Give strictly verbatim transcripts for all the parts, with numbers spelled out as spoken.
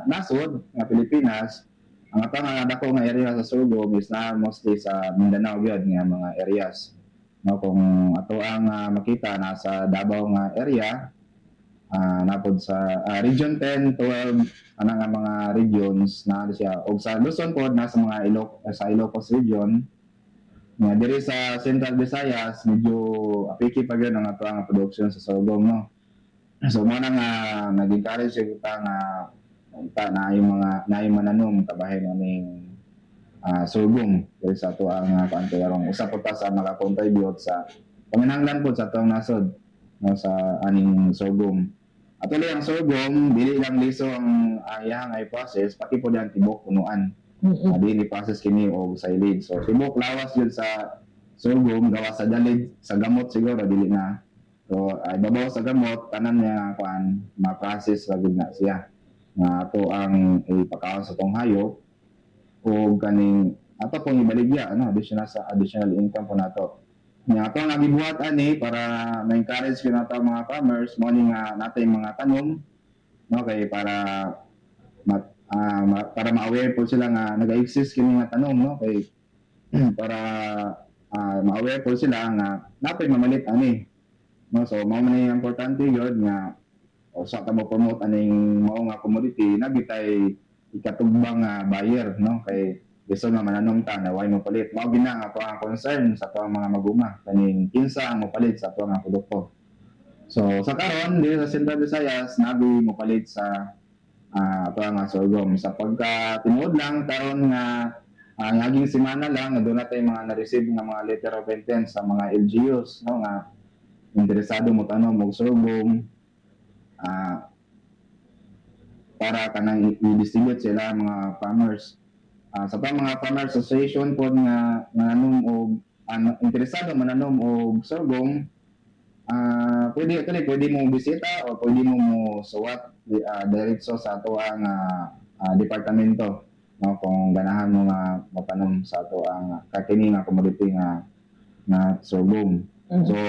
nasod nga Pilipinas, ang ato nga dako nga area sa Sorghum is na mostly sa Mindanao gyud nga mga areas. No, kung ato ang uh, makita nasa Davao nga area, uh, napod sa uh, Region ten, twelve ana nga mga regions na siya og sa Luzon pod nasa mga Iloc sa Ilocos region. Nga diri sa Central Visayas medyo apiki pa gyud ang ato ang production sa sorghum, no. So mo na nga nag-encourage kita nga ta na yung mga na yung mananom kabahin aning uh, sorghum diri sa ato ang uh, pantayrong usa po ta sa maka-contribute sa panginahanglan po sa atong nasod, no, sa aning sorghum. Actually ang sorghum dili lang liso ang ayang ay process pati po diyan tibok punuan. Mm-hmm. Uh, dili process kini og silage. So tibok lawas yun sa sorghum gawa sa dalid sa gamot siguro dili na. So ay babaw sa gamot tanan niya kuan ma-process ra gid na siya. Nga ato ang ipakaon sa tong hayop o kaning ato pong ibaligya ano additional sa additional income po nato. Nga ato nga gibuhat ani para ma-encourage ko nato mga farmers mo ni nga natay mga tanom, no, kay para ma, uh, ma, para ma-aware po sila nga naga-exist kini nga tanom, no, kay para uh, ma-aware po sila nga napay mamalit ani, no. So mao man ang importante gyud nga o sa ta mo promote aning mao nga commodity nagitay ikatugbang uh, buyer, no, kay gusto nga mananom ta na way mo palit mao gina nga ato ang concern sa ato mga maguma kaning kinsa ang mopalit sa ato nga produkto. So sa karon dito sa Central Visayas nabi mopalit sa uh, ato nga sorghum sa pagka tinuod lang karon nga uh, ngaging semana lang nga doon natay mga na-receive nga mga letter of intent sa mga L G Us, no, nga interesado mo tanom og sorghum uh, para kanang i-distribute sila mga farmers. Uh, sa pa mga farmer association po nga mananom og ano uh, interesado mananom og sorghum, uh, pwede kani pwede mo bisita o pwede mo mo suwat uh, diretso sa ato ang uh, uh, departamento, no, kung ganahan mo nga matanom sa ato ang kakini nga commodity nga nga sorghum. Mm-hmm. So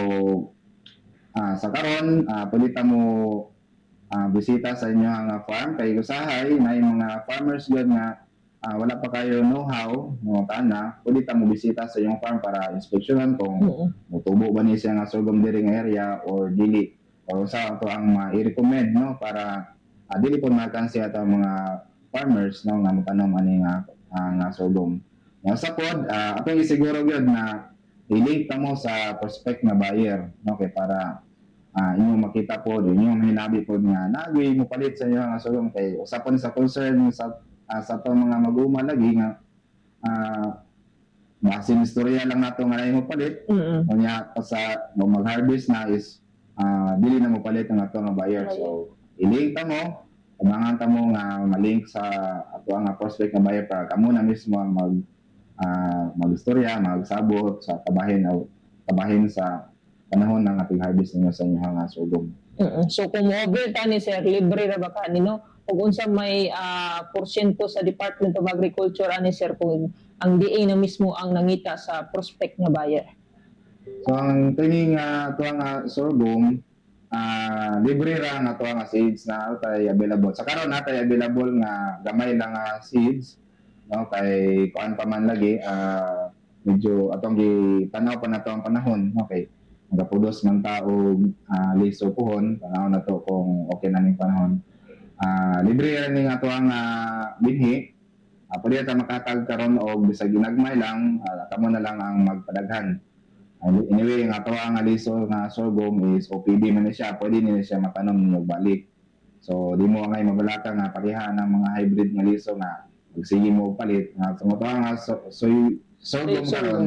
uh, sa karon uh, pwede ta mo uh, bisita sa inyo nga farm kay usahay na yung mga farmers gyud nga Uh, wala pa kayo know-how, no, kana, pwede ta mo bisita sa iyong farm para inspeksyonan kung mm-hmm. mutubo ba niya siya nga sorghum diri nga area or dili. O sa ito ang ma-i-recommend, no, para uh, dili po makansi ato mga farmers, no, nga matanom ani nga uh, nga sorghum. Nga sa pod, uh, ato isiguro gyud na i-link ta mo sa prospect nga buyer, no, kay para uh, inyo makita po, inyo hinabi po nga nagwi mo palit sa inyo nga sorghum kay usapan sa concern sa Uh, sa itong mga mag-uuma lagi nga uh, masin istorya lang nato nga na mo palit. Mm-hmm. Kanya sa mag-harvest na is uh, dili na mo palit ang ato nga buyer. So i-link ta mo, umangan ta mo nga malink sa ato nga prospect nga buyer para kamo na mismo mag uh, mag-istorya, magsabot sa kabahin o kabahin sa panahon ng ating harvest ninyo sa inyo nga sorghum. Mm-hmm. So kung mo-over ta ni sir, libre ra ba ka nino? Kung unsa may uh, porsyento sa Department of Agriculture ani sir kung ang D A na mismo ang nangita sa prospect nga buyer. So ang kini nga ato nga sorghum uh, libre ra nga ato nga seeds na tay available. Sa karon natay available nga gamay lang nga seeds, no, kay kuan pa man lagi uh, medyo atong gitanaw pa nato ang panahon, okay. Nagapudos man ta og uh, liso puhon, panahon na to kung okay na ning panahon. Uh, libre rin nga ito ang uh, binhi. Uh, pwede ito makatag karon o bisag ginagmay lang, uh, kamo na lang ang magpadaghan. Uh, anyway, nga ito ang liso nga sorghum is O P D man siya, pwede nila siya matanom ng balik. So, di mo ngay mabalaka nga parihan ng mga hybrid nga liso nga magsige mo palit. Uh, so, ito nga so, so, sorghum karon,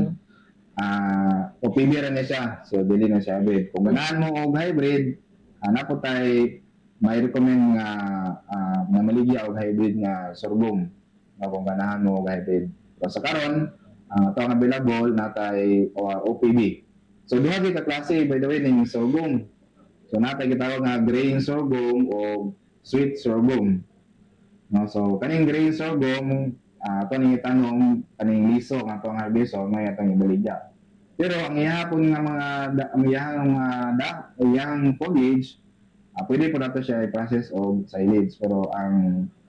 uh, O P D rin siya. So, dili na siya hybrid. Kung ganahan mo og hybrid, uh, napo tayo may recommend nga uh, na maligya og hybrid nga sorghum, no, kung ganahan mo og hybrid. So sa karon ang uh, ato nga available natay uh, O P D. So duha gyud ka klase by the way ning sorghum. So natay gitawag nga grain sorghum o sweet sorghum. No, so kaning grain sorghum uh, ato ning itanong kaning liso nga atong harvest o may atong ibaligya. Pero ang iyahapon nga mga ang iyahang mga da, iyahang foliage Uh, pwede po nato siya i-process o silage pero ang